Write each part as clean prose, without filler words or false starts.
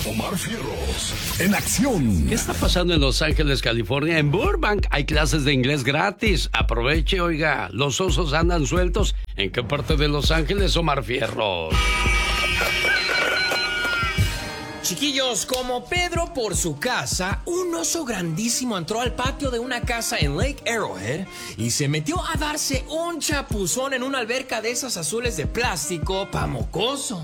Omar Fierros, en acción. ¿Qué está pasando en Los Ángeles, California? En Burbank hay clases de inglés gratis. Aproveche, oiga, los osos andan sueltos. ¿En qué parte de Los Ángeles, Omar Fierros? Chiquillos, como Pedro por su casa, un oso grandísimo entró al patio de una casa en Lake Arrowhead y se metió a darse un chapuzón en una alberca de esas azules de plástico pa' mocosos.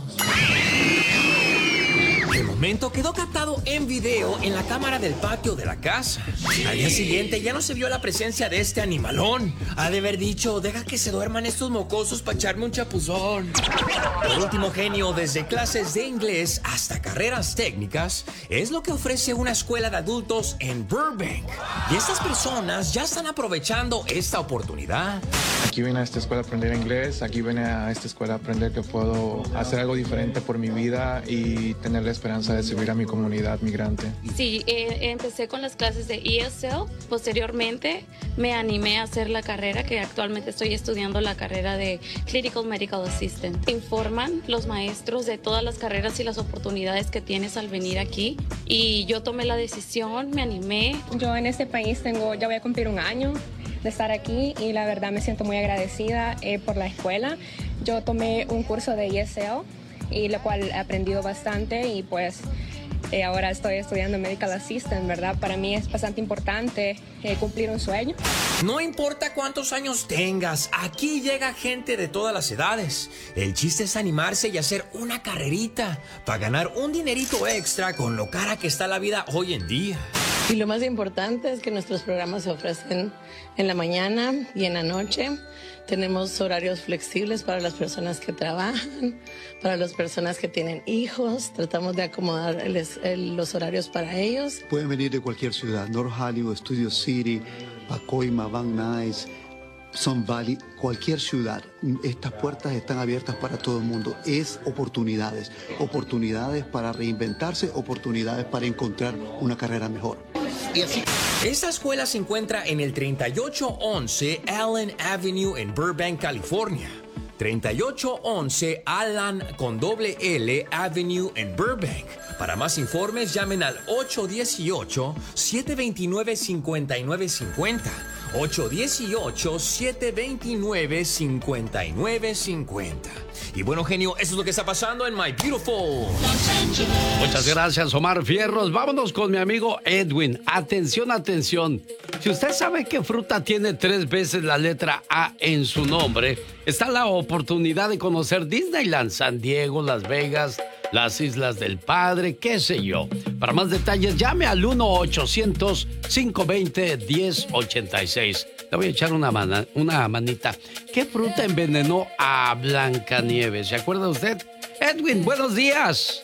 El momento quedó captado en video en la cámara del patio de la casa. Al día siguiente ya no se vio la presencia de este animalón. Ha de haber dicho, deja que se duerman estos mocosos para echarme un chapuzón. Por último, genio, desde clases de inglés hasta carreras técnicas, es lo que ofrece una escuela de adultos en Burbank. Y estas personas ya están aprovechando esta oportunidad. Aquí vine a esta escuela a aprender inglés, aquí vine a esta escuela a aprender que puedo hacer algo diferente por mi vida y tener la esperanza de servir a mi comunidad migrante. Sí, empecé con las clases de ESL, posteriormente me animé a hacer la carrera que actualmente estoy estudiando, la carrera de Clinical Medical Assistant. Informan los maestros de todas las carreras y las oportunidades que tienes al venir aquí y yo tomé la decisión, me animé. Yo en este país ya voy a cumplir un año de estar aquí y la verdad me siento muy agradecida por la escuela. Yo tomé un curso de ESL y lo cual he aprendido bastante y pues ahora estoy estudiando Medical Assistant, ¿verdad? Para mí es bastante importante cumplir un sueño. No importa cuántos años tengas, aquí llega gente de todas las edades. El chiste es animarse y hacer una carrerita para ganar un dinerito extra con lo cara que está la vida hoy en día. Y lo más importante es que nuestros programas se ofrecen en la mañana y en la noche. Tenemos horarios flexibles para las personas que trabajan, para las personas que tienen hijos. Tratamos de acomodar los horarios para ellos. Pueden venir de cualquier ciudad, North Hollywood, Studio City, Pacoima, Van Nuys, Sun Valley, cualquier ciudad. Estas puertas están abiertas para todo el mundo. Es oportunidades, oportunidades para reinventarse, oportunidades para encontrar una carrera mejor. Esta escuela se encuentra en el 3811 Allen Avenue en Burbank, California. 3811 Allen con doble L Avenue en Burbank. Para más informes llamen al 818-729-5950. 818-729-5950. Y bueno, genio, eso es lo que está pasando en My Beautiful. Muchas gracias, Omar Fierros. Vámonos con mi amigo Edwin. Atención, atención. Si usted sabe qué fruta tiene 3 veces la letra A en su nombre, está la oportunidad de conocer Disneyland, San Diego, Las Vegas, las Islas del Padre, qué sé yo. Para más detalles, llame al 1-800-520-1086. Le voy a echar una manita. ¿Qué fruta envenenó a Blancanieves? ¿Se acuerda usted? Edwin, buenos días.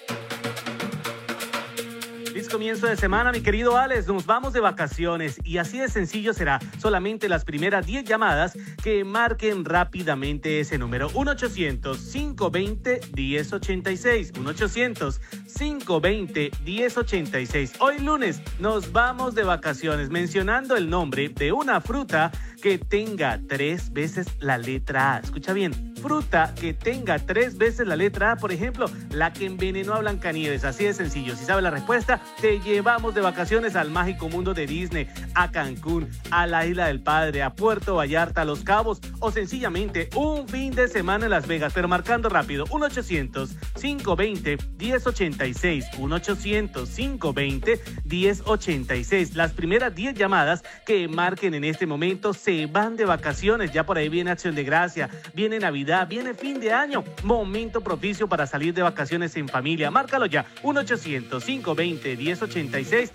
Feliz comienzo de semana, mi querido Alex. Nos vamos de vacaciones y así de sencillo será. Solamente las primeras 10 llamadas que marquen rápidamente ese número. 1-800-520-1086. 1-800-520-1086. Hoy lunes nos vamos de vacaciones mencionando el nombre de una fruta que tenga 3 veces la letra A. Escucha bien. Fruta que tenga 3 veces la letra A, por ejemplo, la que envenenó a Blancanieves. Así de sencillo. Si sabes la respuesta, te llevamos de vacaciones al mágico mundo de Disney, a Cancún, a la Isla del Padre, a Puerto Vallarta, a Los Cabos o sencillamente un fin de semana en Las Vegas. Pero marcando rápido, 1-800-520-1086. 1-800-520-1086. Las primeras 10 llamadas que marquen en este momento se van de vacaciones. Ya por ahí viene Acción de Gracia, viene Navidad, viene fin de año. Momento propicio para salir de vacaciones en familia. Márcalo ya. 1-800-520-1086.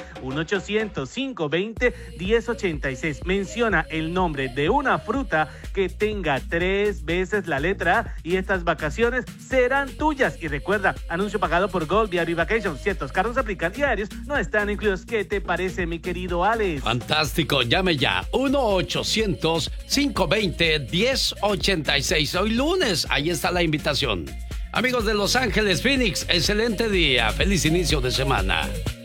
1-800-520-1086. Menciona el nombre de una fruta que tenga 3 veces la letra A y estas vacaciones serán tuyas. Y recuerda, anuncio pagado por Gold vía Vacation. Ciertos cargos aplican y aéreos no están incluidos. ¿Qué te parece, mi querido Alex? Fantástico. Llame ya. 1-800-520-1086. Hoy lunes, ahí está la invitación. Amigos de Los Ángeles, Phoenix, excelente día. Feliz inicio de semana.